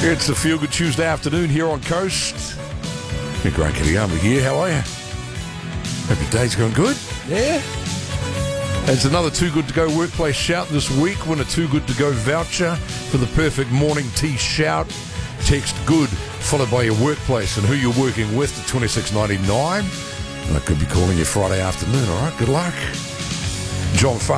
It's a Feel Good Tuesday afternoon here on Coast. Grant Kiriyama here. How are you? Hope your day's going good. Yeah. It's another Too Good To Go workplace shout this week. Win a Too Good To Go voucher for the perfect morning tea shout. Text GOOD followed by your workplace and who you're working with to $26.99. And I could be calling you Friday afternoon, all right? Good luck. John